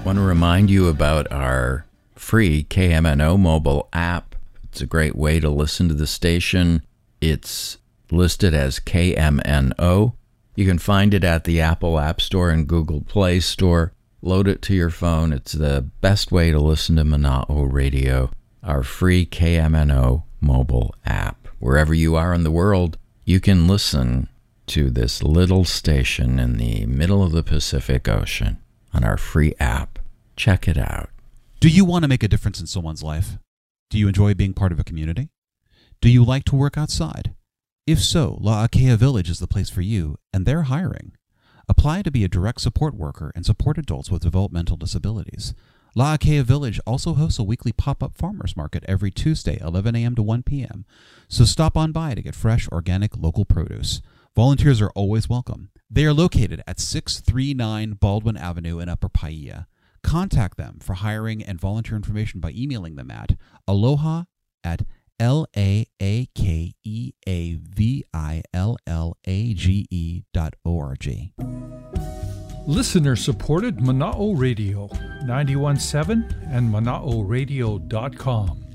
want to remind you about our free KMNO mobile app. It's a great way to listen to the station. It's listed as KMNO. You can find it at the Apple App Store and Google Play Store. Load it to your phone. It's the best way to listen to Mana'o Radio, our free KMNO mobile app. Wherever you are in the world, you can listen to this little station in the middle of the Pacific Ocean on our free app. Check it out. Do you want to make a difference in someone's life? Do you enjoy being part of a community? Do you like to work outside? If so, La'akea Village is the place for you, and they're hiring. Apply to be a direct support worker and support adults with developmental disabilities. La'akea Village also hosts a weekly pop-up farmers market every Tuesday, 11 a.m. to 1 p.m. So stop on by to get fresh, organic, local produce. Volunteers are always welcome. They are located at 639 Baldwin Avenue in Upper Paia. Contact them for hiring and volunteer information by emailing them at aloha@laakeavillalage.org. Listener-supported Mana'o Radio, 91.7 and Mana'oRadio.com.